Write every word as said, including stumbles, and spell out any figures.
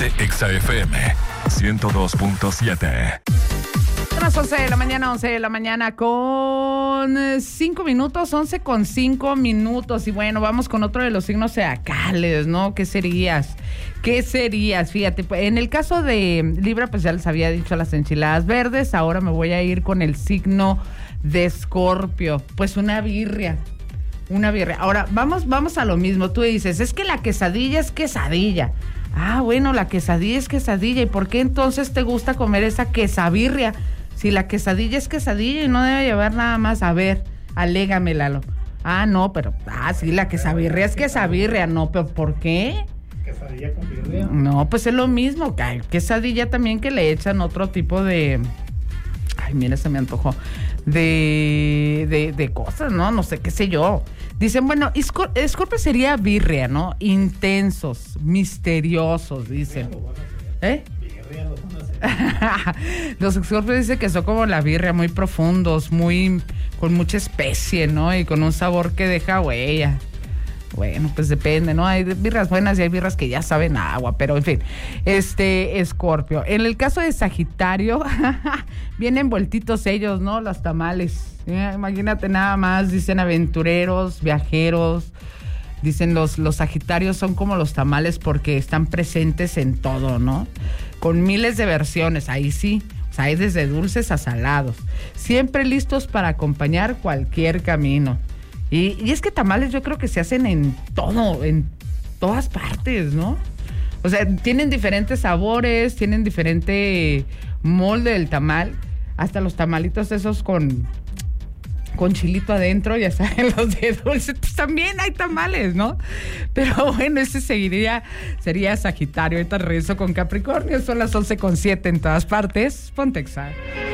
Ponte Exa F M ciento dos punto siete. Son las once de la mañana, once de la mañana con cinco minutos, once con cinco minutos. Y bueno, vamos con otro de los signos zodiacales, ¿no? ¿Qué serías? ¿Qué serías? Fíjate, en el caso de Libra, pues ya les había dicho las enchiladas verdes. Ahora me voy a ir con el signo de Escorpio. Pues una birria. Una birria. Ahora, vamos, vamos a lo mismo. Tú dices, es que la quesadilla es quesadilla. Ah, bueno, la quesadilla es quesadilla. ¿Y por qué entonces te gusta comer esa quesabirria? Si la quesadilla es quesadilla y no debe llevar nada más. A ver, alégame, Lalo. Ah, no, pero, ah, sí, la quesabirria es quesabirria. No, pero ¿por qué? ¿Quesadilla con birria? No, pues es lo mismo. Quesadilla también que le echan otro tipo de... Ay, mira, se me antojó. De, de, de cosas, ¿no? No sé, qué sé yo. Dicen, bueno, Escorpio sería birria, ¿no? Intensos, misteriosos, dicen. ¿Eh? Birria lo van a hacer. Los Escorpios dicen que son como la birria, muy profundos, muy con mucha especie, ¿no? Y con un sabor que deja huella. Bueno, pues depende, ¿no? Hay birras buenas y hay birras que ya saben a agua, pero en fin, este Escorpio. En el caso de Sagitario, vienen vueltitos ellos, ¿no? Los tamales. Eh, imagínate nada más, dicen aventureros, viajeros. Dicen los, los Sagitarios son como los tamales porque están presentes en todo, ¿no? Con miles de versiones, ahí sí. O sea, hay desde dulces a salados. Siempre listos para acompañar cualquier camino. Y, y es que tamales yo creo que se hacen en todo, en todas partes, ¿no? O sea, tienen diferentes sabores, tienen diferente molde del tamal, hasta los tamalitos esos con, con chilito adentro, ya saben, los de dulce, pues también hay tamales, ¿no? Pero bueno, ese seguiría, sería Sagitario. Ahorita regreso con Capricornio, son las once con siete en todas partes. Ponte Exa.